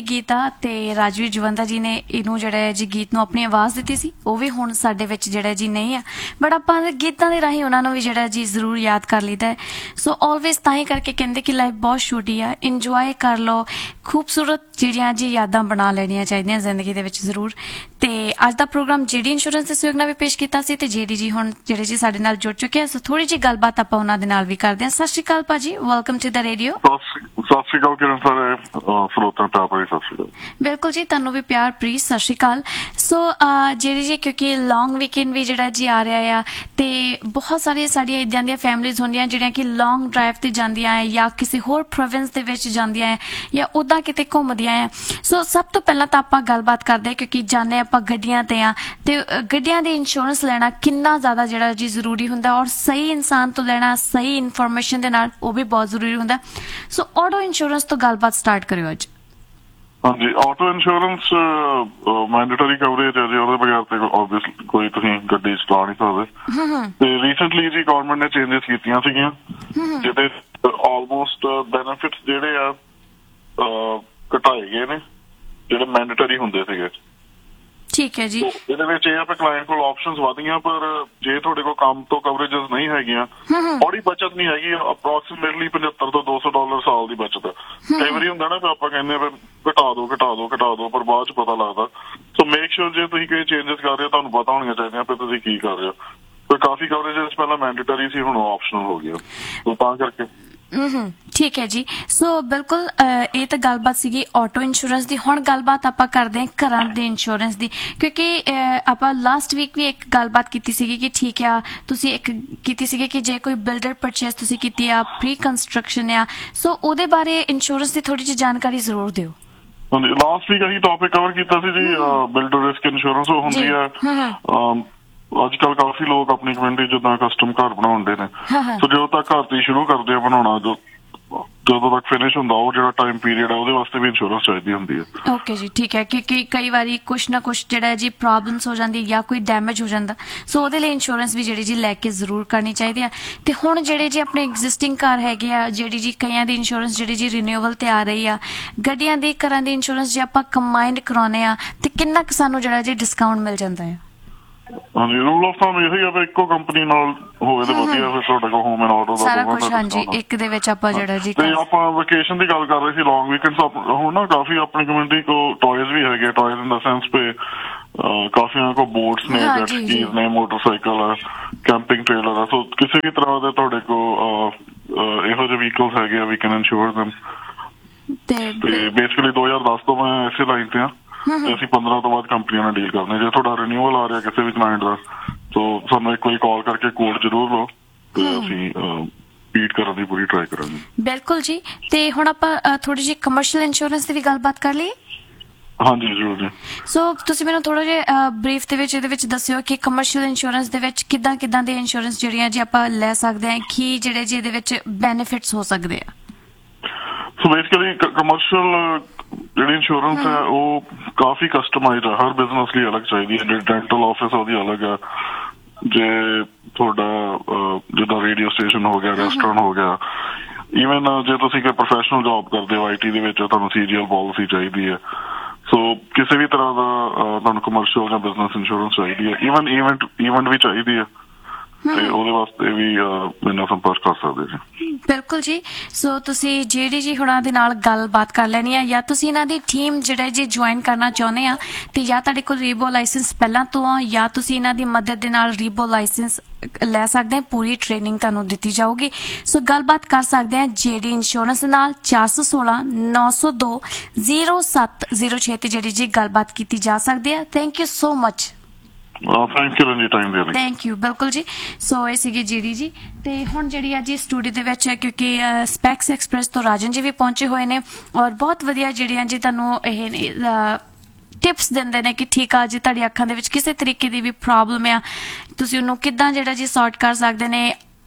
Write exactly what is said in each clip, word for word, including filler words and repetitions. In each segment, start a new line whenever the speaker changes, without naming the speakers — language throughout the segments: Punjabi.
ਗੀਤਾ ਤੇ ਰਾਜਵੀਰ ਜਵੰਦਾ ਜੀ ਨੇ ਇਹਨੂੰ ਜਿਹੜਾ ਜੀ ਗੀਤ ਨੂੰ ਆਪਣੀ ਆਵਾਜ਼ ਦਿੱਤੀ ਸੀ, ਉਹ ਵੀ ਹੁਣ ਸਾਡੇ ਵਿੱਚ ਜਿਹੜਾ ਜੀ ਨਹੀਂ ਆ, ਬਟ ਆਪਾਂ ਗੀਤਾਂ ਦੇ ਰਾਹੀਂ ਉਹਨਾਂ ਨੂੰ ਵੀ ਜਿਹੜਾ ਜੀ ਜ਼ਰੂਰ ਯਾਦ ਕਰ ਲਈਦਾ ਹੈ। ਸੋ ਆਲਵੇਜ਼ ਤਾਂ ਹੀ ਕਰਕੇ ਕਹਿੰਦੇ ਕਿ ਲਾਈਫ ਬਹੁਤ ਛੋਟੀ ਆ, ਇੰਜੋਏ ਕਰ ਲਓ, ਖੂਬਸੂਰਤ ਜਿਹੜੀਆਂ ਜੀ ਯਾਦਾਂ ਬਣਾ ਲੈਣੀਆਂ ਚਾਹੀਦੀਆਂ ਜ਼ਿੰਦਗੀ ਦੇ ਵਿੱਚ ਜ਼ਰੂਰ। ਤੇ ਅੱਜ ਦਾ ਪ੍ਰੋਗਰਾਮ ਜੇਡੀ ਇੰਸ਼ੋਰੈਂਸ ਦੇ ਸਹਿਯੋਗ ਨਾਲ ਵੀ ਪੇਸ਼ ਕੀਤਾ ਸੀ ਤੇ ਜੇਡੀ ਜੀ ਹੁਣ ਜਿਹੜੇ ਜੀ ਸਾਡੇ ਨਾਲ ਜੁੜ ਚੁੱਕੇ ਆ, ਸੋ ਥੋੜੀ ਜਿਹੀ ਗੱਲਬਾਤ ਆਪਾਂ ਉਹਨਾਂ ਦੇ ਨਾਲ ਵੀ ਕਰਦੇ ਹਾਂ। ਸਤਿ ਸ਼੍ਰੀ ਅਕਾਲ ਭਾਜੀ, ਵੈਲਕਮ ਟੂ ਦਾ ਰੇਡੀਓ।
ਸਤਿ ਸ਼੍ਰੀ ਅਕਾਲ ਕਿਰਨ ਸਰ, ਸਰੋਤਾਂ ਪਿਆਰ ਭਰੀ ਸਤਿ ਸ਼੍ਰੀ ਅਕਾਲ।
ਬਿਲਕੁਲ ਜੀ, ਤੁਹਾਨੂੰ ਵੀ ਪਿਆਰ ਭਰੀ ਸਤਿ ਸ਼੍ਰੀ ਅਕਾਲ। ਸੋ ਜਿਹੜੀ ਜੀ ਕਿਉਂਕਿ ਲੌਂਗ ਵੀਕਐਂਡ ਵੀ ਜਿਹੜਾ ਜੀ ਆ ਰਿਹਾ ਆ ਤੇ ਬਹੁਤ ਸਾਰੀਆਂ ਸਾਡੀਆਂ ਇੱਦਾਂ ਦੀਆਂ ਫੈਮਿਲੀਜ਼ ਹੁੰਦੀਆਂ ਜਿਹੜੀਆਂ ਕਿ ਲੌਂਗ ਡਰਾਈਵ ਤੇ ਜਾਂਦੀਆਂ ਹੈ ਜਾਂ ਕਿਸੇ ਹੋਰ ਪ੍ਰੋਵਿੰਸ ਦੇ ਵਿੱਚ ਜਾਂਦੀਆਂ ਹੈ ਜਾਂ ਉੱਦਾਂ ਕਿਤੇ ਘੁੰਮਦੀਆਂ ਹੈ। ਸੋ ਸਭ ਤੋਂ ਪਹਿਲਾਂ ਤਾਂ ਆਪਾਂ ਗੱਲਬਾਤ ਕਰਦੇ ਹਾਂ ਕਿਉਂਕਿ ਜਾਣੇ ਆਪਾਂ ਗੱਡੀਆਂ ਤੇ ਆ ਤੇ ਗੱਡੀਆਂ ਦੀ ਇੰਸ਼ੋਰੈਂਸ ਲੈਣਾ ਕਿੰਨਾ ਜ਼ਿਆਦਾ ਜਿਹੜਾ ਜੀ ਜ਼ਰੂਰੀ ਹੁੰਦਾ ਔਰ ਸਹੀ ਇਨਸਾਨ ਤੋਂ ਲੈਣਾ, ਸਹੀ ਇਨਫੋਰਮੇਸ਼ਨ ਦੇ ਨਾਲ, ਉਹ ਵੀ ਬਹੁਤ ਜ਼ਰੂਰੀ ਹੁੰਦਾ। ਸੋ ਆਟੋ ਇੰਸ਼ੋਰੈਂਸ ਤੋਂ ਗੱਲਬਾਤ ਸਟਾਰਟ ਕਰਿਓ ਅੱਜ।
ਹਾਂਜੀ, ਆਟੋ ਇੰਸ਼ੋਰੈਂਸ ਮੈਂਡੇਟਰੀ ਕਵਰੇਜ ਹੈ ਜੀ, ਉਹਦੇ ਬਗੈਰ ਤੇ ਆਬਵੀਅਸਲੀ ਕੋਈ ਤੁਸੀਂ ਗੱਡੀ ਚਲਾ ਨਹੀਂ ਸਕਦੇ। ਤੇ ਰੀਸੈਂਟਲੀ ਜੀ ਗਵਰਨਮੈਂਟ ਨੇ ਚੇਂਜਸ ਕੀਤੀਆਂ ਸੀਗੀਆਂ ਜਿਹਦੇ ਆਲਮੋਸਟ ਬੈਨੀਫਿਟਸ ਜਿਹੜੇ ਆ ਘਟਾਏ ਗਏ ਨੇ ਜਿਹੜੇ ਮੈਂਡੇਟਰੀ ਹੁੰਦੇ ਸੀਗੇ।
ਠੀਕ ਹੈ ਜੀ।
ਇਹਦੇ ਵਿੱਚ ਇਹ ਆ ਕਿ ਕਲਾਇੰਟ ਕੋਲ ਆਪਸ਼ਨਸ ਵਧ ਗਈਆਂ, ਪਰ ਜੇ ਤੁਹਾਡੇ ਕੋਲ ਕੰਮ ਤੋਂ ਕਵਰੇਜਸ ਨਹੀਂ ਹੈਗੀਆਂ, ਬੜੀ ਬਚਤ ਨਹੀਂ ਹੈਗੀ, ਅਪਰੋਕਸੀਮੇਟਲੀ ਪਝੱਤਰ ਤੋਂ ਦੋ ਸੌ ਡਾਲਰ ਸਾਲ ਦੀ ਬਚਤ ਹੈ। ਕਈ ਵਾਰੀ ਹੁੰਦਾ ਨਾ ਵੀ ਆਪਾਂ ਕਹਿੰਦੇ ਆ ਘਟਾ ਦੋ ਘਟਾ ਦੋ ਘਟਾ ਦੋ ਪਰ ਬਾਅਦ ਚ ਪਤਾ ਲੱਗਦਾ। ਸੋ ਮੇਕ ਸ਼ੋਰ ਜੇ ਤੁਸੀਂ ਕੋਈ ਚੇਂਜਸ ਕਰ ਰਹੇ ਹੋ ਤੁਹਾਨੂੰ ਪਤਾ ਹੋਣੀਆਂ ਚਾਹੀਦੀਆਂ ਫਿਰ ਤੁਸੀਂ ਕੀ ਕਰ ਰਹੇ ਹੋ। ਤੇ ਕਾਫੀ ਕਵਰੇਜਸ ਪਹਿਲਾਂ ਮੈਂਡੇਟਰੀ ਸੀ, ਹੁਣ ਆਪਸ਼ਨਲ ਹੋ ਗਿਆ, ਸੋ ਤਾਂ ਕਰਕੇ।
ਹਮ ਠੀਕ ਹੈ ਜੀ। ਸੋ ਬਿਲਕੁਲ ਇਹ ਤਾਂ ਗੱਲਬਾਤ ਸੀਗੀ ਆਟੋ ਇੰਸ਼ੋਰੈਂਸ ਦੀ। ਹੁਣ ਗੱਲਬਾਤ ਆਪਾਂ ਕਰਦੇ ਹਾਂ ਘਰਾਂ ਦੇ ਇੰਸ਼ੋਰੈਂਸ ਦੀ, ਕਿਉਂਕਿ ਆਪਾਂ ਲਾਸਟ ਵੀਕ ਵੀ ਇੱਕ ਗੱਲਬਾਤ ਕੀਤੀ ਸੀਗੀ ਕਿ ਠੀਕ ਆ, ਤੁਸੀਂ ਇੱਕ ਕੀਤੀ ਸੀਗੀ ਕਿ ਜੇ ਕੋਈ ਬਿਲਡਰ ਪਰਚੇਸ ਤੁਸੀਂ ਕੀਤੀ ਆ, ਪ੍ਰੀ ਕੰਸਟਰਕਸ਼ਨ ਆ, ਸੋ ਉਹਦੇ ਬਾਰੇ ਇੰਸ਼ੋਰੈਂਸ ਦੀ ਥੋੜੀ ਜਿਹੀ ਜਾਣਕਾਰੀ ਜ਼ਰੂਰ ਦਿਓ।
ਲਾਸਟ ਵੀਕ ਅਸੀਂ ਟੌਪਿਕ ਕਵਰ ਕੀਤਾ ਸੀ ਜੀ ਬਿਲਡਰ ਰਿਸਕ ਇੰਸ਼ੋਰੈਂਸ। ਉਹ ਹੁੰਦੀ ਹੈ ਅੱਜ ਕੱਲ ਕਾਫੀ ਲੋਕ ਆਪਣੀ ਕਮਿਊਨਿਟੀ ਜਿੱਦਾਂ ਕਸਟਮ ਘਰ ਬਣਾਉਂਦੇ ਨੇ, ਸੋ ਜਦੋਂ ਤੱਕ ਘਰ ਤੇ ਸ਼ੁਰੂ ਕਰਦੇ ਆ ਬਣਾਉਣਾ, ਜਦੋਂ ਤੱਕ ਫਿਨਿਸ਼ ਹੁੰਦਾ ਉਹ ਜਿਹੜਾ ਟਾਈਮ ਪੀਰੀਅਡ ਆ ਉਹਦੇ ਵਾਸਤੇ ਵੀ ਇੰਸ਼ੋਰੈਂਸ ਚਾਹੀਦੀ ਹੁੰਦੀ ਹੈ।
ਓਕੇ ਜੀ, ਠੀਕ ਹੈ। ਕਿਉਂਕਿ ਕਈ ਵਾਰੀ ਕੁਛ ਨਾ ਕੁਛ ਜਿਹੜਾ ਜੀ ਪ੍ਰੋਬਲਮਸ ਹੋ ਜਾਂਦੀ ਜਾਂ ਕੋਈ ਡੈਮੇਜ ਹੋ ਜਾਂਦਾ, ਸੋ ਉਹਦੇ ਲਈ ਇੰਸ਼ੋਰੈਂਸ ਵੀ ਜਿਹੜੀ ਜੀ ਲੈ ਕੇ ਜ਼ਰੂਰ ਕਰਨੀ ਚਾਹੀਦੀ ਆ। ਤੇ ਹੁਣ ਜਿਹੜੇ ਜੀ ਆਪਣੇ ਐਗਜ਼ਿਸਟਿੰਗ ਘਰ ਹੈਗੇ ਆ, ਜਿਹੜੀ ਜੀ ਕਈਆਂ ਦੀ ਇੰਸ਼ੋਰੈਂਸ ਜਿਹੜੀ ਜੀ ਰਿਨਿਊਵਲ ਤੇ ਆ ਰਹੀ ਆ, ਗੱਡੀਆਂ ਦੀ ਘਰਾਂ ਦੀ ਇੰਸ਼ੋਰੈਂਸ ਜੇ ਆਪਾਂ ਕੰਬਾਈਨਡ ਕਰਾਉਣੇ ਆ ਤੇ ਕਿੰਨਾ ਕੁ ਸਾਨੂੰ ਜਿਹੜਾ ਜੀ ਡਿਸਕਾਊਂਟ ਮਿਲ ਜਾਂਦਾ ਹੈ?
ਹਾਂਜੀ, ਰੂਲ ਆਫ ਥੰਬ ਇਹੀ ਆ ਵੀ ਇੱਕੋ ਕੰਪਨੀ ਨਾਲ ਹੋਵੇ ਤਾਂ ਵਧੀਆ, ਫਿਰ ਤੁਹਾਡੇ ਕੋਲ ਹੋਮ ਐਂਡ ਆਟੋ ਦਾ
ਸਾਰਾ ਕੁਝ। ਹਾਂਜੀ, ਇੱਕ ਦੇ ਵਿੱਚ ਆਪਾਂ ਜਿਹੜਾ ਜੀ।
ਤੇ ਆਪਾਂ ਵਕੇਸ਼ਨ ਦੀ ਗੱਲ ਕਰ ਰਹੇ ਸੀ, ਲੌਂਗ ਵੀਕਐਂਡਸ। ਹੁਣ ਨਾ ਕਾਫੀ ਆਪਣੀ ਕਮਿਊਨਿਟੀ ਕੋ ਟॉयਜ਼ ਵੀ ਹੈਗੇ, ਟॉयਜ਼ ਇਨ ਦਾ ਸੈਂਸ ਪੇ ਕਾਫੀਆਂ ਕੋ ਬੋਟਸ ਨੇ, ਜੈਟ ਸਕੀਜ਼ ਨੇ, ਮੋਟਰਸਾਈਕਲ ਆ, ਕੈਂਪਿੰਗ ਟ੍ਰੇਲਰ ਆ। ਸੋ ਕਿਸੇ ਵੀ ਤਰ੍ਹਾਂ ਦੇ ਤੁਹਾਡੇ ਕੋ ਇਹੋ ਜਿਹੇ ਵਹੀਕਲਸ ਹੈਗੇ ਆ, ਵੀ ਕੈਨ ਇੰਸ਼ੋਰ ਦੈਮ। ਤੇ ਬੇਸਿਕਲੀ ਦੋ ਹਜ਼ਾਰ ਦਸ ਤੋਂ ਮੈਂ ਇਸੇ ਲਾਈਨ ਤੇ ਆ ਤੇ ਅਸੀਂ ਪੰਦਰਾਂ ਤੋਂ ਬਾਅਦ ਕੰਪਨੀਆਂ ਨਾਲ ਡੀਲ ਕਰਦੇ। ਜੇ ਤੁਹਾਡਾ ਰਿਨਿਊਅਲ ਆ ਰਿਹਾ ਕਿਸੇ ਵੀ ਕਲਾਇੰਟ ਦਾ, ਸੋ ਸਾਨੂੰ ਇੱਕ ਵਾਰੀ ਕਾਲ ਕਰਕੇ ਕੋਡ ਜ਼ਰੂਰ ਲਓ ਤੇ ਅਸੀਂ ਬੀਟ ਕਰਨ ਦੀ ਪੂਰੀ ਟਰਾਈ ਕਰਾਂਗੇ। ਬਿਲਕੁਲ
ਜੀ। ਤੇ ਹੁਣ ਆਪਾਂ ਥੋੜੀ ਜਿਹੀ ਕਮਰਸ਼ੀਅਲ ਇੰਸ਼ੋਰੈਂਸ ਦੀ ਵੀ ਗੱਲਬਾਤ ਕਰ ਲਈਏ।
ਹਾਂਜੀ ਜ਼ਰੂਰ ਜੀ।
ਸੋ ਤੁਸੀਂ ਮੈਨੂੰ ਥੋੜਾ ਜਿਹਾ ਬਰੀਫ ਦੇ ਵਿੱਚ ਇਹਦੇ ਵਿੱਚ ਦੱਸਿਓ ਕਿ ਕਮਰਸ਼ੀਅਲ ਇੰਸ਼ੋਰੈਂਸ ਦੇ ਵਿੱਚ ਕਿੱਦਾਂ ਕਿੱਦਾਂ ਦੇ ਇੰਸ਼ੋਰੈਂਸ ਜਿਹੜੀਆਂ ਜੀ ਆਪਾਂ ਲੈ ਸਕਦੇ ਹਾਂ, ਕੀ ਜਿਹੜੇ ਜੀ ਇਹਦੇ ਵਿੱਚ ਬੈਨੀਫਿਟਸ ਹੋ ਸਕਦੇ ਆ?
ਸੋ ਬੇਸਿਕਲੀ ਕਮਰਸ਼ੀਅਲ ਜਿਹੜੀ ਇੰਸ਼ੋਰੈਂਸ ਹੈ ਉਹ ਕਾਫੀ ਕਸਟਮਾਈਜ਼ਡ ਹੈ, ਹਰ ਬਿਜ਼ਨਸ ਲਈ ਅਲੱਗ ਚਾਹੀਦੀ ਹੈ। ਜਿਹੜੀ ਡੈਂਟਲ ਆਫਿਸ ਉਹਦੀ ਅਲੱਗ ਹੈ, ਜੇ ਤੁਹਾਡਾ ਜਿੱਦਾਂ ਰੇਡੀਓ ਸਟੇਸ਼ਨ ਹੋ ਗਿਆ, ਰੈਸਟੋਰੈਂਟ ਹੋ ਗਿਆ, ਈਵਨ ਜੇ ਤੁਸੀਂ ਕੋਈ ਪ੍ਰੋਫੈਸ਼ਨਲ ਜੌਬ ਕਰਦੇ ਹੋ ਆਈ ਟੀ ਦੇ ਵਿੱਚ, ਤੁਹਾਨੂੰ ਸੀਜੀਐਲ ਪਾਲਿਸੀ ਚਾਹੀਦੀ ਹੈ। ਸੋ ਕਿਸੇ ਵੀ ਤਰ੍ਹਾਂ ਦਾ ਤੁਹਾਨੂੰ ਕਮਰਸ਼ੀਅਲ ਜਾਂ ਬਿਜ਼ਨਸ ਇੰਸ਼ੋਰੈਂਸ ਚਾਹੀਦੀ ਹੈ। ਈਵਨ ਇਵੈਂਟ ਇਵੈਂਟ ਵੀ ਚਾਹੀਦੀ ਹੈ ਤੇ ਉਹਦੇ ਵਾਸਤੇ ਵੀ ਮੈਨੂੰ ਸੰਪਰਕ ਕਰ ਸਕਦੇ ਜੀ।
ਬਿਲਕੁਲ ਜੀ। ਸੋ ਤੁਸੀਂ ਜਿਹੜੀ ਜੀ ਹੁਣਾਂ ਦੇ ਨਾਲ ਗੱਲਬਾਤ ਕਰ ਲੈਣੀ ਆ, ਜਾਂ ਤੁਸੀਂ ਇਹਨਾਂ ਦੀ ਟੀਮ ਜਿਹੜਾ ਜੀ ਜੁਆਇਨ ਕਰਨਾ ਚਾਹੁੰਦੇ ਆ ਤੇ ਜਾਂ ਤੁਹਾਡੇ ਕੋਲ ਰੀਬੋ ਲਾਇਸੈਂਸ ਪਹਿਲਾਂ ਤੋਂ ਆ, ਜਾਂ ਤੁਸੀਂ ਇਹਨਾਂ ਦੀ ਮਦਦ ਦੇ ਨਾਲ ਰੀਬੋ ਲਾਇਸੈਂਸ ਲੈ ਸਕਦੇ ਆ, ਪੂਰੀ ਟ੍ਰੇਨਿੰਗ ਤੁਹਾਨੂੰ ਦਿੱਤੀ ਜਾਊਗੀ। ਸੋ ਗੱਲਬਾਤ ਕਰ ਸਕਦੇ ਆ ਜਿਹੜੀ ਇੰਸ਼ੋਰੈਂਸ ਨਾਲ ਚਾਰ ਸੌ ਸੋਲਾਂ ਨੌ ਸੌ ਦੋ ਜ਼ੀਰੋ ਸੱਤ ਜ਼ੀਰੋ ਛੇ ਤੇ ਜਿਹੜੀ ਜੀ ਗੱਲਬਾਤ ਕੀਤੀ ਜਾ ਸਕਦੀ ਆ। Thank you so much. Thank you. ਬਿਲਕੁਲ ਜੀ। ਸੋ ਇਹ ਸੀਗੀ ਜਿਹੜੀ ਜੀ। ਤੇ ਹੁਣ ਜਿਹੜੀ ਅੱਜ ਸਟੂਡੀਓ ਦੇ ਵਿੱਚ ਕਿਉਂਕਿ ਸਪੈਕਸ ਐਕਸਪ੍ਰੈਸ ਤੋਂ ਰਾਜਨ ਜੀ ਵੀ ਪਹੁੰਚੇ ਹੋਏ ਨੇ ਔਰ ਬਹੁਤ ਵਧੀਆ ਜਿਹੜੀਆਂ ਜੀ ਤੁਹਾਨੂੰ ਇਹ ਟਿਪਸ ਦਿੰਦੇ ਨੇ ਕਿ ਠੀਕ ਆ ਜੀ, ਤੁਹਾਡੀ ਅੱਖਾਂ ਦੇ ਵਿੱਚ ਕਿਸੇ ਤਰੀਕੇ ਦੀ ਵੀ ਪ੍ਰੋਬਲਮ ਆ, ਤੁਸੀਂ ਉਹਨੂੰ ਕਿੱਦਾਂ ਜਿਹੜਾ ਜੀ ਸੌਰਟ ਕਰ ਸਕਦੇ ਨੇ।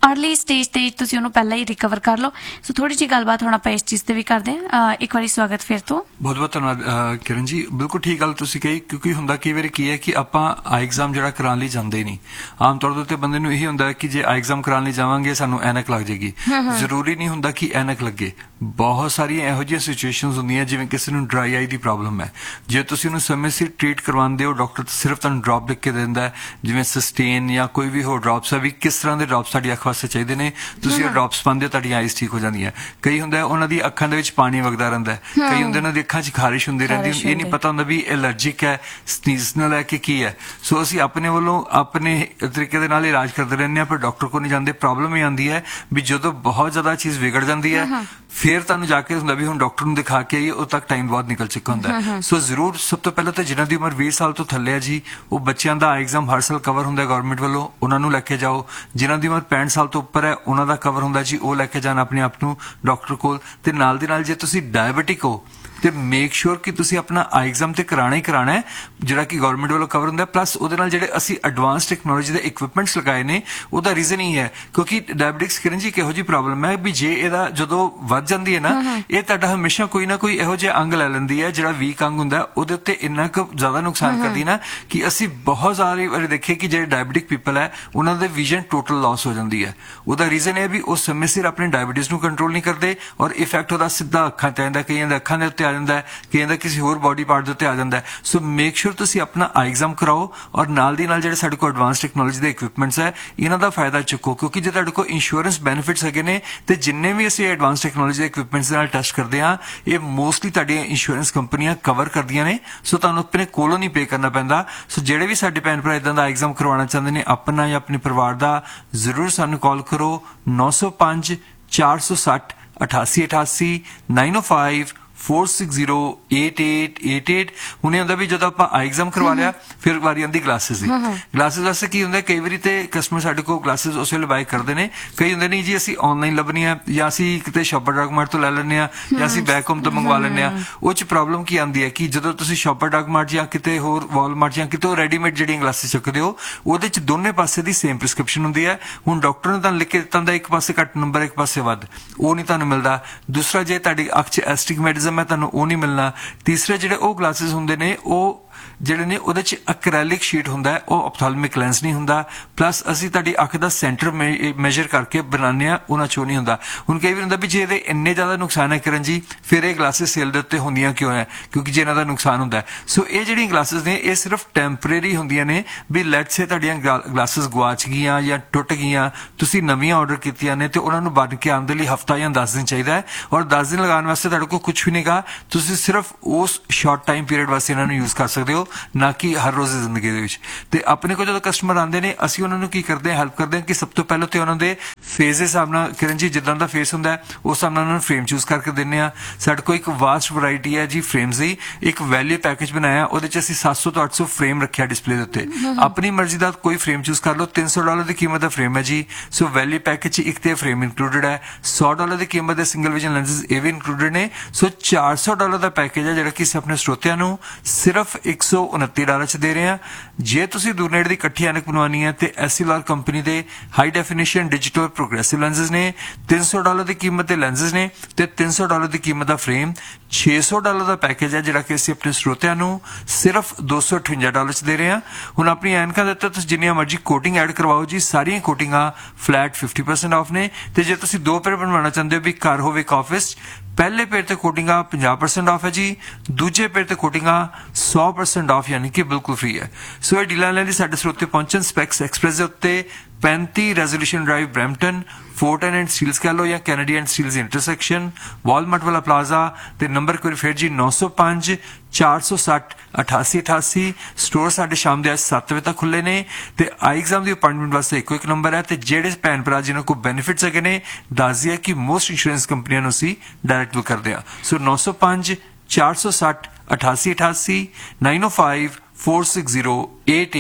अर्ली स्टेज ਤੇ ਤੁਸੀਂ ਉਹਨੂੰ ਪਹਿਲਾਂ ਹੀ ਰਿਕਵਰ ਕਰ ਲਓ। ਸੋ ਥੋੜੀ ਜਿਹੀ ਗੱਲਬਾਤ ਹੁਣ ਆਪਾਂ ਇਸ ਚੀਜ਼ ਤੇ ਵੀ ਕਰਦੇ ਹਾਂ। ਇੱਕ ਵਾਰੀ ਸਵਾਗਤ ਫਿਰ ਤੋਂ।
ਬਹੁਤ ਬਹੁਤ ਧੰਨਵਾਦ ਕਿਰਨ ਜੀ। ਬਿਲਕੁਲ ਠੀਕ ਗੱਲ ਤੁਸੀਂ ਕਹੀ, ਕਿਉਂਕਿ ਹੁੰਦਾ ਕਈ ਵਾਰੀ ਕੀ ਹੈ ਕਿ ਆਪਾਂ ਆਈ ਐਗਜ਼ਾਮ ਜਿਹੜਾ ਕਰਾਉਣ ਲਈ ਜਾਂਦੇ ਨਹੀਂ। ਆਮ ਤੌਰ ਦੇ ਉੱਤੇ ਬੰਦੇ ਨੂੰ ਇਹੀ ਹੁੰਦਾ ਕਿ ਜੇ ਆਈ ਐਗਜ਼ਾਮ ਕਰਾਉਣ ਲਈ ਜਾਵਾਂਗੇ ਸਾਨੂੰ ਐਨਕ ਲੱਗ ਜਾਏਗੀ। ਜ਼ਰੂਰੀ ਨਹੀਂ ਹੁੰਦਾ ਕਿ ਐਨਕ ਲੱਗੇ। ਬਹੁਤ ਸਾਰੀਆਂ ਇਹੋ ਜਿਹੀਆਂ ਸਿਚੁਏਸ਼ਨਸ ਹੁੰਦੀਆਂ ਜਿਵੇਂ ਕਿਸੇ ਨੂੰ ਡਰਾਈ ਆਈ ਦੀ ਪ੍ਰੋਬਲਮ ਹੈ, ਜੇ ਤੁਸੀਂ ਉਹਨੂੰ ਸਮੇਂ ਸਿਰ ਟ੍ਰੀਟ ਕਰਵਾਉਂਦੇ ਹੋ, ਡਾਕਟਰ ਸਿਰਫ ਤੁਹਾਨੂੰ ਡ੍ਰੌਪ ਲਿਖ ਕੇ ਦੇ ਦਿੰਦਾ ਹੈ, ਜਿਵੇਂ ਸਸਟੇਨ ਜਾਂ ਕੋਈ ਵੀ ਹੋਰ ਡ੍ਰੌਪਸ ਹੈ, ਵੀ ਕਿਸ ਤਰ੍ਹਾਂ ਦੇ ਡ੍ਰੌਪਸ ਸਾਡੀ ਅੱਖ ਵਾਸਤੇ ਚਾਹੀਦੇ ਨੇ, ਤੁਸੀਂ ਉਹ ਡ੍ਰੌਪਸ ਪਾਉਂਦੇ ਹੋ, ਤੁਹਾਡੀਆਂ ਆਈਜ਼ ਠੀਕ ਹੋ ਜਾਂਦੀਆਂ। ਕਈ ਹੁੰਦਾ ਉਹਨਾਂ ਦੀ ਅੱਖਾਂ ਦੇ ਵਿੱਚ ਪਾਣੀ ਵਗਦਾ ਰਹਿੰਦਾ, ਕਈ ਹੁੰਦੇ ਉਹਨਾਂ ਦੀ ਅੱਖਾਂ 'ਚ ਖਾਰਿਸ਼ ਹੁੰਦੀ ਰਹਿੰਦੀ, ਇਹ ਨਹੀਂ ਪਤਾ ਹੁੰਦਾ ਵੀ ਐਲਰਜਿਕ ਹੈ, ਸੀਜ਼ਨਲ ਹੈ ਕਿ ਕੀ ਹੈ। ਸੋ ਅਸੀਂ ਆਪਣੇ ਵੱਲੋਂ ਆਪਣੇ ਤਰੀਕੇ ਦੇ ਨਾਲ ਇਲਾਜ ਕਰਦੇ ਰਹਿੰਦੇ ਹਾਂ, ਪਰ ਡਾਕਟਰ ਕੋਲ ਨਹੀਂ ਜਾਂਦੇ। ਪ੍ਰੋਬਲਮ ਇਹ ਆਉਂਦੀ ਹੈ ਵੀ ਜਦੋਂ ਬਹੁਤ ਜ਼ਿਆਦਾ ਚੀਜ਼ ਵਿਗੜ ਜਾਂਦੀ ਹੈ ਫਿਰ ਤੁਹਾਨੂੰ ਜਾ ਕੇ ਹੁੰਦਾ ਵੀ ਹੁਣ ਡਾਕਟਰ ਨੂੰ ਦਿਖਾ ਕੇ ਆਈਏ, ਉਦੋਂ ਤੱਕ ਟਾਈਮ ਬਹੁਤ ਨਿਕਲ ਚੁੱਕਾ ਹੁੰਦਾ। ਸੋ ਜ਼ਰੂਰ ਸਭ ਤੋਂ ਪਹਿਲਾਂ ਤਾਂ ਜਿਹਨਾਂ ਦੀ ਉਮਰ ਵੀਹ ਸਾਲ ਤੋਂ ਥੱਲੇ ਹੈ ਜੀ, ਉਹ ਬੱਚਿਆਂ ਦਾ ਐਗਜ਼ਾਮ ਹਰ ਸਾਲ ਕਵਰ ਹੁੰਦਾ ਗਵਰਨਮੈਂਟ ਵੱਲੋਂ, ਉਹਨਾਂ ਨੂੰ ਲੈ ਕੇ ਜਾਓ। ਜਿਹਨਾਂ ਦੀ ਉਮਰ ਪੈਂਹਠ ਸਾਲ ਤੋਂ ਉੱਪਰ ਹੈ ਉਹਨਾਂ ਦਾ ਕਵਰ ਹੁੰਦਾ ਜੀ, ਉਹ ਲੈ ਕੇ ਜਾਣ ਆਪਣੇ ਆਪ ਨੂੰ ਡਾਕਟਰ ਕੋਲ। ਤੇ ਨਾਲ ਦੀ ਨਾਲ ਜੇ ਤੁਸੀਂ ਡਾਇਬਟਿਕ ਹੋ ਤੇ ਮੇਕ ਸ਼ੋਰ ਕਿ ਤੁਸੀਂ ਆਪਣਾ ਆਈ ਐਗਜ਼ਾਮ ਤੇ ਕਰਾਣਾ ਹੀ ਕਰਾਣਾ ਹੈ, ਜਿਹੜਾ ਕਿ ਗਵਰਨਮੈਂਟ ਵੱਲੋਂ ਕਵਰ ਹੁੰਦਾ। ਪਲੱਸ ਉਹਦੇ ਨਾਲ ਜਿਹੜੇ ਅਸੀਂ ਐਡਵਾਂਸ ਟੈਕਨੋਲੋਜੀ ਦੇ ਇਕਵਿਪਮੈਂਟਸ ਲਗਾਏ ਨੇ, ਉਹਦਾ ਰੀਜ਼ਨ ਹੀ ਹੈ ਕਿਉਂਕਿ ਡਾਇਬਟਿਕਸ ਕਿਰਨ ਜੀ ਕਿਹੋ ਜਿਹੀ ਪ੍ਰੋਬਲਮ ਹੈ ਵੀ ਜੇ ਇਹਦਾ ਜਦੋਂ ਵੱਧ ਜਾਂਦੀ ਹੈ ਨਾ, ਇਹ ਤੁਹਾਡਾ ਹਮੇਸ਼ਾ ਕੋਈ ਨਾ ਕੋਈ ਇਹੋ ਜਿਹਾ ਅੰਗ ਲੈ ਲੈਂਦੀ ਹੈ ਜਿਹੜਾ ਵੀਕ ਅੰਗ ਹੁੰਦਾ, ਉਹਦੇ ਉੱਤੇ ਇੰਨਾ ਕੁ ਜ਼ਿਆਦਾ ਨੁਕਸਾਨ ਕਰਦੀ ਨਾ ਕਿ ਅਸੀਂ ਬਹੁਤ ਸਾਰੇ ਵਾਰੀ ਦੇਖੇ ਕਿ ਜਿਹੜੇ ਡਾਇਬਟਿਕ ਪੀਪਲ ਹੈ ਉਹਨਾਂ ਦੇ ਵਿਜ਼ਨ ਟੋਟਲ ਲਾਸ ਹੋ ਜਾਂਦੀ ਹੈ। ਉਹਦਾ ਰੀਜ਼ਨ ਇਹ ਵੀ ਉਹ ਸਮੇਂ ਸਿਰ ਆਪਣੇ ਡਾਇਬਟੀਜ਼ ਨੂੰ ਕੰਟਰੋਲ ਨਹੀਂ ਕਰਦੇ ਔਰ ਇਫੈਕਟ ਉਹਦਾ ਸਿੱਧਾ ਅੱਖਾਂ ਤੇ ਆਉਂਦਾ, ਕਈਆਂ ਦੇ ਅੱਖਾਂ ਦੇ ਉੱਤੇ ਆ ਜਾਂਦਾ ਹੈ, ਕਈਆਂ ਦਾ ਕਿਸੇ ਹੋਰ ਬੋਡੀ ਪਾਰਟ ਦੇ ਉੱਤੇ ਆ ਜਾਂਦਾ ਹੈ। ਸੋ ਮੇਕ ਸ਼ੋਰ ਤੁਸੀਂ ਆਪਣਾ ਆਈ ਐਗਜ਼ਾਮ ਕਰਾਓ ਔਰ ਨਾਲ ਦੀ ਨਾਲ ਜਿਹੜੇ ਸਾਡੇ ਕੋਲ ਐਡਵਾਂਸ ਟੈਕਨੋਲੋਜੀ ਦੇ ਇਕਵਿਪਮੈਂਟਸ ਹੈ ਇਹਨਾਂ ਦਾ ਫਾਇਦਾ ਚੁੱਕੋ, ਕਿਉਂਕਿ ਜੇ ਤੁਹਾਡੇ ਕੋਲ ਇੰਸ਼ੋਰੈਂਸ ਬੈਨੀਫਿਟਸ ਹੈਗੇ ਨੇ ਤੇ ਜਿੰਨੇ ਵੀ ਅਸੀਂ ਐਡਵਾਂਸ ਟੈਕਨੋਲੋਜੀ ਦੇ ਇਕਵਿਪਮੈਂਟਸ ਨਾਲ ਟੈਸਟ ਕਰਦੇ ਹਾਂ ਇਹ ਮੋਸਟਲੀ ਤੁਹਾਡੀਆਂ ਇੰਸ਼ੋਰੈਂਸ ਕੰਪਨੀਆਂ ਕਵਰ ਕਰਦੀਆਂ ਨੇ। ਸੋ ਤੁਹਾਨੂੰ ਆਪਣੇ ਕੋਲੋਂ ਨਹੀਂ ਪੇ ਕਰਨਾ ਪੈਂਦਾ। ਸੋ ਜਿਹੜੇ ਵੀ ਸਾਡੇ ਭੈਣ ਭਰਾ ਇਦਾਂ ਦਾ ਐਗਜ਼ਾਮ ਕਰਵਾਉਣਾ ਚਾਹੁੰਦੇ ਨੇ ਆਪਣਾ ਜਾਂ ਆਪਣੇ ਪਰਿਵਾਰ ਦਾ, ਜ਼ਰੂਰ ਸਾਨੂੰ ਕਾਲ ਕਰੋ ਨੌ ਸੌ ਪੰਜ ਚਾਰ ਸੌ ਸੱਠ ਅਠਾਸੀ ਅਠਾਸੀ ਨਾਈਨ ਓ five four six zero eight eight eight eight. ਹੁਣੇ ਹੁੰਦਾ ਵੀ ਜਦੋਂ ਆਪਾਂ ਆਈ ਐਗਜ਼ਾਮ ਕਰਵਾ ਲਿਆ ਫਿਰ ਵਾਰੀ ਆਉਂਦੀ ਗਲਾਸਿਸ ਦੀ। ਗਲਾਸਿਸ ਵਾਸਤੇ ਕੀ ਹੁੰਦਾ, ਕਈ ਵਾਰੀ ਤੇ ਕਸਟਮਰ ਸਾਡੇ ਕੋਲ ਗਲਾਸਿਸ ਉਸ ਵੇਲੇ ਬਾਈ ਕਰਦੇ ਨੇ, ਕਈ ਹੁੰਦੇ ਨਹੀਂ ਜੀ ਅਸੀਂ ਆਨਲਾਈਨ ਲੱਭਣੀ ਆ ਜਾਂ ਅਸੀਂ ਕਿਤੇ ਸ਼ਾਪਰ ਡਰਗ ਮਾਰਟ ਤੋਂ ਲੈ ਲੈਂਦੇ ਆ ਜਾਂ ਅਸੀਂ ਬੈਕ ਹੋਮ ਤੋਂ ਮੰਗਵਾ ਲੈਂਦੇ ਆ। ਉਹ ਚ ਪ੍ਰੋਬਲਮ ਕੀ ਆਉਂਦੀ ਹੈ ਕਿ ਜਦੋਂ ਤੁਸੀਂ ਸ਼ਾਪਰ ਡਰਗ ਮਾਰਟ ਜਾਂ ਕਿਤੇ ਹੋਰ ਵਾਲਮਾਰਟ ਜਾਂ ਕਿਤੇ ਰੈਡੀਮੇਡ ਜਿਹੜੀਆਂ ਗਲਾਸਿਸ ਚੱਕਦੇ ਹੋ ਉਹਦੇ ਚ ਦੋਨੇ ਪਾਸੇ ਦੀ ਸੇਮ ਪ੍ਰਿਸਕ੍ਰਿਪਸ਼ਨ ਹੁੰਦੀ ਹੈ। ਹੁਣ ਡਾਕਟਰ ਨੇ ਤੁਹਾਨੂੰ ਲਿਖ ਕੇ ਦਿੱਤਾ ਹੁੰਦਾ ਇੱਕ ਪਾਸੇ ਘੱਟ ਨੰਬਰ ਇੱਕ ਪਾਸੇ ਵੱਧ, ਉਹ ਨਹੀਂ ਤੁਹਾਨੂੰ ਮਿਲਦਾ। ਦੂਸਰਾ ਜੇ ਤੁਹਾਡੀ ਅੱਖ ਚ ਐਸਟਿਗਮੈਟਿਜ਼ਮ ਹੈ ਤੁਹਾਨੂੰ ਉਹ ਨਹੀਂ ਮਿਲਣਾ। ਤੀਸਰੇ ਜਿਹੜੇ ਉਹ ਗਲਾਸਿਸ ਹੁੰਦੇ ਨੇ ਉਹ ਜਿਹੜੇ ਨੇ ਉਹਦੇ ਚ ਅਕ੍ਰੈਲਿਕ ਸ਼ੀਟ ਹੁੰਦਾ, ਉਹ ਆਪਥਾਲਮਿਕ ਲੈਂਸ ਨਹੀਂ ਹੁੰਦਾ। ਪਲੱਸ ਅਸੀਂ ਤੁਹਾਡੀ ਅੱਖ ਦਾ ਸੈਂਟਰ ਮੈਜਰ ਕਰਕੇ ਬਣਾਉਂਦੇ ਆ, ਉਹਨਾਂ ਚੋਂ ਨਹੀਂ ਹੁੰਦਾ। ਹੁਣ ਕਈ ਵਾਰ ਹੁੰਦਾ ਵੀ ਜੇ ਇਹਦੇ ਇੰਨੇ ਜ਼ਿਆਦਾ ਨੁਕਸਾਨ ਹੈ ਕਰਨ ਜੀ ਫਿਰ ਇਹ ਗਲਾਸਿਸ ਸੇਲ ਦੇ ਉੱਤੇ ਹੁੰਦੀਆਂ ਕਿਉਂ ਹੈ, ਕਿਉਂਕਿ ਜੇ ਇਹਨਾਂ ਦਾ ਨੁਕਸਾਨ ਹੁੰਦਾ। ਸੋ ਇਹ ਜਿਹੜੀਆਂ ਗਲਾਸਿਸ ਨੇ ਇਹ ਸਿਰਫ ਟੈਂਪਰੇਰੀ ਹੁੰਦੀਆਂ ਨੇ ਵੀ ਲੈਟ ਸੇ ਤੁਹਾਡੀਆਂ ਗਲਾਸਿਸ ਗਵਾਚ ਗਈਆਂ ਜਾਂ ਟੁੱਟ ਗਈਆਂ, ਤੁਸੀਂ ਨਵੀਆਂ ਆਰਡਰ ਕੀਤੀਆਂ ਨੇ ਤੇ ਉਹਨਾਂ ਨੂੰ ਬਣ ਕੇ ਆਉਣ ਦੇ ਲਈ ਹਫਤਾ ਜਾਂ ਦਸ ਦਿਨ ਚਾਹੀਦਾ ਹੈ ਔਰ ਦਸ ਦਿਨ ਲਗਾਉਣ ਵਾਸਤੇ ਤੁਹਾਡੇ ਕੋਲ ਕੁਝ ਵੀ ਨਹੀਂਗਾ। ਤੁਸੀਂ ਸਿਰਫ ਉਸ ਸ਼ਾਰਟ ਟਾਈਮ ਪੀਰੀਅਡ ਵਾਸਤੇ ਇਹਨਾਂ ਨੂੰ ਯੂਜ਼ ਕਰ ਸਕਦੇ ਹੋ, ਨਾ ਕਿ ਹਰ ਰੋਜ਼ ਦੀ ਜ਼ਿੰਦਗੀ ਦੇ ਵਿੱਚ। ਤੇ ਆਪਣੇ ਕੋਲ ਜਦੋਂ ਕਸਟਮਰ ਆਉਂਦੇ ਨੇ ਅਸੀਂ ਉਹਨਾਂ ਨੂੰ ਕੀ ਕਰਦੇ ਹਾਂ, ਹੈਲਪ ਕਰਦੇ ਹਾਂ ਕਿ ਸਭ ਤੋਂ ਪਹਿਲਾਂ ਤੇ ਉਹਨਾਂ ਦੇ ਫੇਸ ਦੇ ਹਿਸਾਬ ਨਾਲ ਕਿਰਨ ਜੀ ਜਿੱਦਾਂ ਦਾ ਫੇਸ ਹੁੰਦਾ ਉਸ ਹਿਸਾਬ ਨਾਲ ਉਹਨਾਂ ਨੂੰ ਫਰੇਮ ਚੂਜ਼ ਕਰਕੇ ਦਿੰਦੇ ਹਾਂ। ਸਾਡੇ ਕੋਲ ਇੱਕ ਵਾਸਟ ਵੈਰਾਈਟੀ ਹੈ ਜੀ ਫਰੇਮਸ ਦੀ, ਇੱਕ ਵੈਲਿਊ ਪੈਕੇਜ ਬਣਾਇਆ, ਉਹਦੇ ਚ ਅਸੀਂ ਸੱਤ ਸੌ ਤੋਂ ਅੱਠ ਸੌ ਫਰੇਮ ਰੱਖਿਆ ਡਿਸਪਲੇ ਦੇ ਉੱਤੇ। ਆਪਣੀ ਮਰਜ਼ੀ ਦਾ ਕੋਈ ਫਰੇਮ ਚੂਜ਼ ਕਰ ਲਓ। ਤਿੰਨ ਸੌ ਡਾਲਰ ਦੀ ਕੀਮਤ ਦਾ ਫਰੇਮ ਹੈ ਜੀ। ਸੋ ਵੈਲਿਊ ਪੈਕੇਜ ਚ ਇੱਕ ਤੇ ਫਰੇਮ ਇਨਕਲੂਡਡ ਹੈ, ਸੌ ਡਾਲਰ ਦੀ ਕੀਮਤ ਦੇ ਸਿੰਗਲ ਵਿਜ਼ਨ ਲੈਂਸਿਸ ਇਹ ਵੀ ਇਨਕਲੂਡਡ ਨੇ। ਸੋ ਚਾਰ ਸੌ ਡਾਲਰ ਦਾ ਪੈਕੇਜ ਹੈ ਜਿਹੜਾ ਕਿ ਅਸੀਂ ਆਪਣੇ ਸਰੋਤਿਆਂ ਨੂੰ ਸਿਰਫ ਇੱਕ ਸੌ ਉਨੱਤੀ ਡਾਲਰ ਚ ਦੇ ਰਹੇ ਹਾਂ। ਜੇ ਤੁਸੀਂ ਦੂਰਨੇੜੇ ਦੀ ਇਕੱਠੀ ਐਨਕ ਬਣਵਾਉਣੀ ਹੈ ਤੇ ਐਸਐਲਆਰ ਕੰਪਨੀ ਦੇ ਹਾਈ ਡੈਫੀਨੇਸ਼ਨ ਡਿਜੀਟਲ ਪ੍ਰੋਗਰੈਸਿਵ ਲੈਂਸਿਸ ਨੇ, ਤਿੰਨ ਸੌ ਡਾਲਰ ਦੀ ਕੀਮਤ ਦੇ ਲੈਂਸਿਸ ਨੇ ਤੇ ਤਿੰਨ ਸੌ ਡਾਲਰ ਦੀ ਕੀਮਤ ਦਾ ਫਰੇਮ। ਛੇ ਸੌ ਡਾਲਰ ਦਾ ਪੈਕੇਜ ਹੈ ਜਿਹੜਾ ਕਿ ਅਸੀਂ ਆਪਣੇ ਸਰੋਤਿਆਂ ਨੂੰ ਸਿਰਫ ਦੋ ਸੌ ਅਠਵੰਜਾ ਡਾਲਰ ਚ ਦੇ ਰਹੇ ਹਾਂ। ਹੁਣ ਆਪਣੀ ਐਨਕਾਂ ਦੇ ਉੱਤੇ ਤੁਸੀਂ ਜਿੰਨੀਆਂ ਮਰਜ਼ੀ ਕੋਟਿੰਗ ਐਡ ਕਰਵਾਓ ਜੀ, ਸਾਰੀਆਂ ਕੋਟਿੰਗਾਂ ਫਲੈਟ ਫਿਫਟੀ ਪਰਸੈਂਟ ਆਫ ਨੇ। ਤੇ ਜੇ ਤੁਸੀਂ ਦੋ ਪੇਅਰ ਬਣਵਾਉਣਾ ਚਾਹੁੰਦੇ ਹੋ ਵੀ ਘਰ ਹੋਵੇ ਇੱਕ ਆਫਿਸ, ਪਹਿਲੇ ਪੇਅਰ ਤੇ ਕੋਟਿੰਗਾਂ ਪੰਜਾਹ ਪਰਸੈਂਟ ਆਫ ਹੈ ਜੀ, ਦੂਜੇ ਪੇਅਰ ਤੇ ਕੋਟਿੰਗਾਂ ਸੌ ਪਰਸੈਂਟ ਆਫ ਯਾਨੀ ਕਿ ਬਿਲਕੁਲ ਫ੍ਰੀ ਹੈ। ਸੋ ਇਹ ਡੀਲਾਂ ਲੈਣ ਲਈ ਸਾਡੇ ਸਰੋਤੇ ਪਹੁੰਚਣ ਸਪੈਕਸ ਐਕਸਪ੍ਰੈਸ ਦੇ ਉੱਤੇ ਪੈਂਤੀ resolution drive Brampton, ਫੋਰਟਨ and Steeles ਕਹਿ ਲਓ ਜਾਂ Kennedy and Steeles intersection, Walmart ਵਾਲਾ ਪਲਾਜ਼ਾ। ਤੇ ਨੰਬਰ ਕੋਈ ਫਿਰ ਜੀ ਨੌ ਸੌ ਪੰਜ ਚਾਰ ਸੌ ਸੱਠ ਅਠਾਸੀ ਅਠਾਸੀ। ਸਟੋਰ ਸਾਡੇ ਸ਼ਾਮ ਦੇ ਅੱਜ ਸੱਤ ਵਜੇ ਤੱਕ ਖੁੱਲੇ ਨੇ ਤੇ ਆਈ ਐਗਜ਼ਾਮ ਦੀ ਅਪਾਇੰਟਮੈਂਟ ਵਾਸਤੇ ਇੱਕੋ ਇੱਕ ਨੰਬਰ ਹੈ। ਤੇ ਜਿਹੜੇ ਭੈਣ ਭਰਾ ਜਿਹਨਾਂ ਕੋਲ ਬੈਨੀਫਿਟਸ ਹੈਗੇ ਨੇ ਦੱਸ ਦਈਏ ਕਿ ਮੋਸਟ ਇੰਸ਼ੋਰੈਂਸ ਕੰਪਨੀਆਂ ਨੂੰ ਅਸੀਂ ਡਾਇਰੈਕਟ ਬੁੱਕ ਕਰਦੇ ਹਾਂ। ਸੋ ਨੌ ਸੌ ਪੰਜ ਚਾਰ ਸੌ ਸੱਠ ਅਠਾਸੀ ਅਠਾਸੀ nine O five four six zero eight eight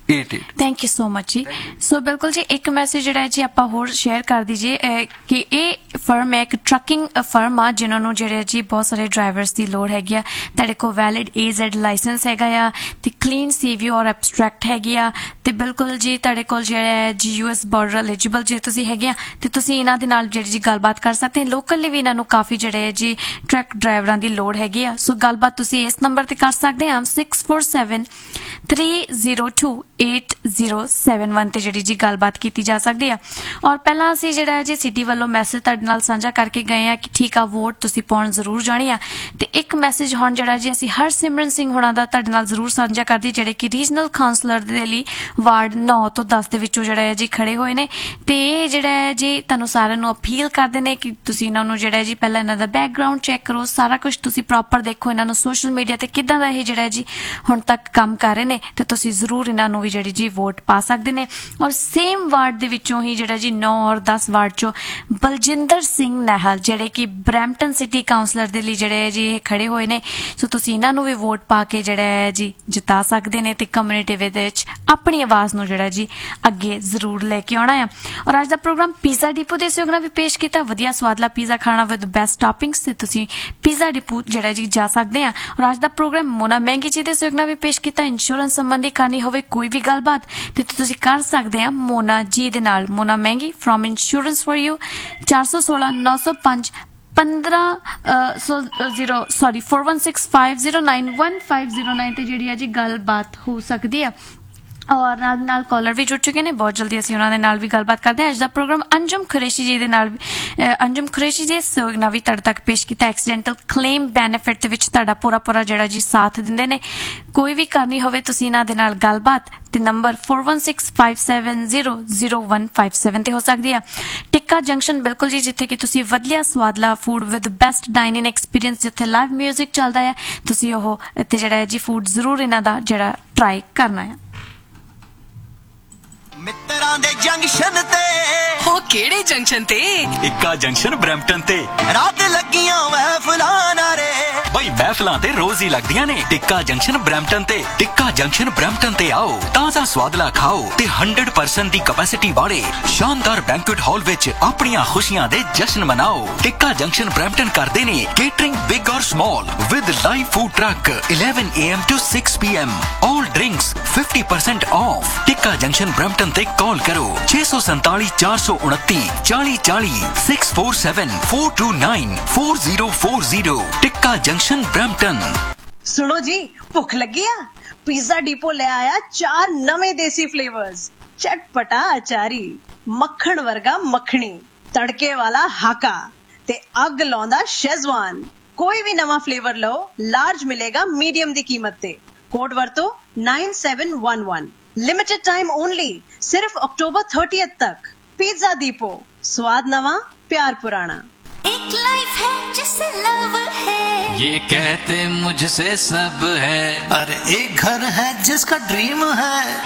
eight eight.
Thank you so much ਜੀ। ਸੋ ਬਿਲਕੁਲ ਜੀ ਇੱਕ ਮੈਸੇਜ ਜਿਹੜਾ ਹੈ ਜੀ ਆਪਾਂ ਹੋਰ ਸ਼ੇਅਰ ਕਰ ਦਈਏ ਅਹ, ਕਿ ਇਹ ਫਰਮ ਹੈ ਇੱਕ ਟਰੱਕਿੰਗ ਫਰਮ ਆ ਜਿਨ੍ਹਾਂ ਨੂੰ ਜਿਹੜੇ ਜੀ ਬਹੁਤ ਸਾਰੇ ਡਰਾਈਵਰਸ ਦੀ ਲੋੜ ਹੈਗੀ ਆ। ਤੁਹਾਡੇ ਕੋਲ ਵੈਲਿਡ ਏ ਜ਼ੈਡ ਲਾਇਸੈਂਸ ਹੈਗਾ ਆ ਤੇ ਕਲੀਨ ਸੀਵੀ ਔਰ ਐਬਸਟਰੈਕਟ ਹੈਗੀ ਆ ਤੇ ਬਿਲਕੁਲ ਜੀ ਤੁਹਾਡੇ ਕੋਲ ਜਿਹੜਾ ਹੈ ਜੀ ਯੂ ਐਸ ਬਾਰਡਰ ਐਲੀਜੀਬਲ ਜੇ ਤੁਸੀਂ ਹੈਗੇ ਆ ਤੇ ਤੁਸੀਂ ਇਹਨਾਂ ਦੇ ਨਾਲ ਜਿਹੜੀ ਜੀ ਗੱਲਬਾਤ ਕਰ ਸਕਦੇ ਹੋ। ਲੋਕਲੀ ਵੀ ਇਹਨਾਂ ਨੂੰ ਕਾਫੀ ਜਿਹੜੇ ਹੈ ਜੀ ਟਰੱਕ ਡਰਾਈਵਰਾਂ ਦੀ ਲੋੜ ਹੈਗੀ ਆ। ਸੋ ਗੱਲਬਾਤ ਤੁਸੀਂ ਇਸ ਨੰਬਰ ਤੇ ਕਰ ਸਕਦੇ ਆ six four seven three zero two eight zero seven one ਤੇ ਜਿਹੜੀ ਜੀ ਗੱਲਬਾਤ ਕੀਤੀ ਜਾ ਸਕਦੀ ਆ। ਔਰ ਪਹਿਲਾਂ ਅਸੀਂ ਜਿਹੜਾ ਹੈ ਜੀ ਸਿਟੀ ਵੱਲੋਂ ਮੈਸੇਜ ਤੁਹਾਡੇ ਨਾਲ ਸਾਂਝਾ ਕਰਕੇ ਗਏ ਆ ਕਿ ਠੀਕ ਆ ਵੋਟ ਤੁਸੀਂ ਪਾਉਣ ਜ਼ਰੂਰ ਜਾਣੀ ਆ ਤੇ ਇੱਕ ਮੈਸੇਜ ਹੁਣ ਜਿਹੜਾ ਜੀ ਅਸੀਂ ਹਰਸਿਮਰਨ ਸਿੰਘ ਹੋਣਾ ਦਾ ਤੁਹਾਡੇ ਨਾਲ ਜ਼ਰੂਰ ਸਾਂਝਾ ਕਰਦੇ ਜਿਹੜੇ ਕਿ ਰੀਜਨਲ ਕਾਉਂਸਲਰ ਦੇ ਲਈ ਵਾਰਡ ਨੌ ਤੋਂ ਦਸ ਦੇ ਵਿੱਚੋਂ ਜਿਹੜਾ ਹੈ ਜੀ ਖੜੇ ਹੋਏ ਨੇ ਤੇ ਇਹ ਜਿਹੜਾ ਹੈ ਜੀ ਤੁਹਾਨੂੰ ਸਾਰਿਆਂ ਨੂੰ ਅਪੀਲ ਕਰਦੇ ਨੇ ਕਿ ਤੁਸੀਂ ਇਹਨਾਂ ਨੂੰ ਜਿਹੜਾ ਹੈ ਜੀ ਪਹਿਲਾਂ ਇਹਨਾਂ ਦਾ ਬੈਕਗ੍ਰਾਉਂਡ ਚੈੱਕ ਕਰੋ, ਸਾਰਾ ਕੁਝ ਤੁਸੀਂ ਪ੍ਰੋਪਰ ਦੇਖੋ ਇਹਨਾਂ ਨੂੰ ਸੋਸ਼ਲ ਮੀਡੀਆ ਤੇ ਕਿੱਦਾਂ ਦਾ ਇਹ ਜਿਹੜਾ ਹੈ ਜੀ ਹੁਣ ਤੱਕ ਕੰਮ ਕਰ ਰਹੇ ਨੇ ਤੇ ਤੁਸੀਂ ਜ਼ਰੂਰ ਇਹਨਾਂ ਨੂੰ ਵੀ ਜਿਹੜੀ ਜੀ ਵੋਟ ਪਾ ਸਕਦੇ ਨੇ। ਔਰ ਸੇਮ ਵਾਰਡ ਦੇ ਵਿੱਚੋਂ ਹੀ ਜਿਹੜਾ ਜੀ ਨੌ ਔਰ ਦਸ ਵਾਰਡ ਚੋਂ ਬਲਜਿੰਦਰ ਸਿੰਘ ਨਹਿਲ ਜਿਹੜੇ ਕਿ ਬਰੈਂਪਟਨ ਸਿਟੀ ਕਾਉਂਸਲਰ ਦੇ ਲਈ ਜਿਹੜੇ ਜੀ ਇਹ ਖੜੇ ਹੋਏ ਨੇ। ਸੋ ਤੁਸੀਂ ਇਹਨਾਂ ਨੂੰ ਵੀ ਵੋਟ ਪਾ ਕੇ ਜਿਹੜਾ ਹੈ ਜੀ ਜਿਤਾ ਸਕਦੇ ਨੇ ਤੇ ਕਮਿਊਨਿਟੀ ਵਿੱਚ ਆਪਣੀ ਆਵਾਜ਼ ਨੂੰ ਜਿਹੜਾ ਜੀ ਅੱਗੇ ਜ਼ਰੂਰ ਲੈ ਕੇ ਆਉਣਾ ਆ। ਔਰ ਅੱਜ ਦਾ ਪ੍ਰੋਗਰਾਮ ਪੀਜ਼ਾ ਡਿਪੋ ਦੇ ਸਹਿਯੋਗ ਨਾਲ ਵੀ ਪੇਸ਼ ਕੀਤਾ। ਵਧੀਆ ਸਵਾਦਲਾ ਪੀਜ਼ਾ ਖਾਣਾ ਵਿਦ ਬੈਸਟ ਟੌਪਿੰਗਸ ਤੇ ਤੁਸੀਂ ਪੀਜ਼ਾ ਡਿਪੋ ਜਿਹੜਾ ਜੀ ਜਾ ਸਕਦੇ ਆ। ਔਰ ਅੱਜ ਦਾ ਪ੍ਰੋਗਰਾਮ ਮੋਨਾ ਮਹਿੰਗੀ ਜੀ ਦੇ ਸਹਿਯੋਗ ਨਾਲ ਵੀ ਪੇਸ਼ ਕੀਤਾ। ਇੰਸ਼ੋਰੈਂਸ ਸੰਬੰਧੀ ਕਰਨੀ ਹੋਵੇ ਕੋਈ ਵੀ ਗੱਲਬਾਤ ਤੇ ਤੁਸੀਂ ਕਰ ਸਕਦੇ ਆ ਮੋਨਾ ਜੀ ਦੇ ਨਾਲ। ਮੋਨਾ ਮਹਿੰਗੀ ਫਰੋਮ ਇੰਸ਼ੋਰੈਂਸ ਫॉर ਯੂ ਚਾਰ ਸੌ ਸੋਲਾਂ ਨੌ ਸੌ ਪੰਜ ਪੰਦਰਾਂ ਸੌ zero sorry four one six five zero nine one five zero nine ਤੇ ਜਿਹੜੀ ਹੈ ਜੀ ਗੱਲਬਾਤ ਹੋ ਸਕਦੀ ਆ। ਔਰ ਨਾਲ ਨਾਲ ਕਾਲਰ ਵੀ ਜੁੜ ਚੁੱਕੇ ਨੇ, ਬਹੁਤ ਜਲਦੀ ਅਸੀਂ ਉਹਨਾਂ ਦੇ ਨਾਲ ਵੀ ਗੱਲਬਾਤ ਕਰਦੇ ਹਾਂ। ਅੱਜ ਦਾ ਪ੍ਰੋਗਰਾਮ ਅੰਜਮ ਕੁਰੈਸ਼ੀ ਜੀ ਦੇ ਨਾਲ ਅੰਜਮ ਕੁਰੈਸ਼ੀ ਜੀ ਸਹਿਯੋਗ ਨਾਲ ਵੀ ਤੁਹਾਡੇ ਤੱਕ ਪੇਸ਼ ਕੀਤਾ। ਐਕਸੀਡੈਂਟਲ ਕਲੇਮ ਬੈਨੀਫਿਟ ਦੇ ਵਿੱਚ ਤੁਹਾਡਾ ਪੂਰਾ ਪੂਰਾ ਜਿਹੜਾ ਜੀ ਸਾਥ ਦਿੰਦੇ ਨੇ। ਕੋਈ ਵੀ ਕਰਨੀ ਹੋਵੇ ਤੁਸੀਂ ਇਹਨਾਂ ਦੇ ਨਾਲ ਗੱਲਬਾਤ ਤੇ number four one six five seven zero zero one five seven ਤੇ ਹੋ ਸਕਦੀ ਆ। ਟਿੱਕਾ ਜੰਕਸ਼ਨ ਬਿਲਕੁਲ ਜੀ ਜਿੱਥੇ ਕਿ ਤੁਸੀਂ ਵਧੀਆ ਸਵਾਦਲਾ food with best dining experience ਜਿੱਥੇ ਲਾਈਵ ਮਿਊਜ਼ਿਕ ਚੱਲਦਾ ਹੈ ਤੁਸੀਂ ਉਹ ਇੱਥੇ ਜਿਹੜਾ ਹੈ ਜੀ ਫੂਡ ਜ਼ਰੂਰ ਇਹਨਾਂ ਦਾ ਜਿਹੜਾ ਟਰਾਈ ਕਰਨਾ ਹੈ।
ਮਿੱਤਰਾਂ ਦੇ ਜੰਕਸ਼ਨ ਤੇ
ਹੋ ਕਿਹੜੇ ਜੰਕਸ਼ਨ ਤੇ?
ਇੱਕਾ ਜੰਕਸ਼ਨ ਬਰੈਂਪਟਨ ਤੇ
ਰਾਤ ਲੱਗੀਆਂ ਮਹਿਫਲਾਂ ਨਾਰੇ
ਬਈ ਮਹਿਫਲਾਂ ਤੇ ਰੋਜ਼ ਹੀ ਲੱਗਦੀਆਂ ਨੇ। ਟਿੱਕਾ ਜੰਕਸ਼ਨ ਬਰੈਂਪਟਨ ਤੇ ਟਿੱਕਾ ਜੰਕਸ਼ਨ ਬਰੈਂਪਟਨ ਤੇ ਆਓ, ਤਾਜ਼ਾ ਸਵਾਦਲਾ ਖਾਓ ਤੇ ਹੰਡਰਡ ਪਰਸੈਂਟ ਦੀ ਕਪੈਸਿਟੀ ਵਾਲੇ ਸ਼ਾਨਦਾਰ ਬੈਂਕੁਏਟ ਹਾਲ ਵਿੱਚ ਆਪਣੀਆਂ ਖੁਸ਼ੀਆਂ ਦੇ ਜਸ਼ਨ ਮਨਾਓ। ਟਿੱਕਾ ਜੰਕਸ਼ਨ ਬਰੈਂਪਟਨ ਕਰਦੇ ਨੇ ਕੇਟਰਿੰਗ ਬਿਗ ਔਰ small with live food truck eleven a m to six p m all drinks fifty percent off। Tikka junction Brampton ਤੇ ਕਾਲ ਕਰੋ ਛੇ ਸੌ ਸੰਤਾਲੀ ਚਾਰ ਸੌ ਉਨੱਤੀ ਚਾਲੀ ਚਾਲੀ six four seven four two nine four zero four zero. ਟਿੱਕਾ ਜੰਕਸ਼ਨ ਬਰੈਂਪਟਨ।
ਸੁਣੋ ਜੀ ਭੁੱਖ ਲੱਗੀ ਆ? ਪੀਜ਼ਾ ਡਿਪੋ ਲੈ ਆਇਆ ਚਾਰ ਨਵੇਂ ਦੇਸੀ ਫਲੇਵਰਸ, ਚਟਪਟਾ ਅਚਾਰੀ, ਮੱਖਣ ਵਰਗਾ ਮੱਖਣੀ, ਤੜਕੇ ਵਾਲਾ ਹਾਕਾ ਤੇ ਅੱਗ ਲਾਉਂਦਾ ਸ਼ੈਜ਼ਵਾਨ। ਕੋਈ ਵੀ ਨਵਾਂ ਫਲੇਵਰ ਲਓ, ਲਾਰਜ ਮਿਲੇਗਾ ਮੀਡੀਅਮ ਦੀ ਕੀਮਤ ਤੇ। ਕੋਡ ਵਰਤੋ nine seven one one। Limited time only, सिर्फ अक्टूबर थर्टियथ तक। पिज्जा डिपो, स्वाद नवा प्यार पुराना।
एक लाइफ है जिसे लव है,
ये कहते मुझसे सब है।
अरे एक घर है जिसका ड्रीम है।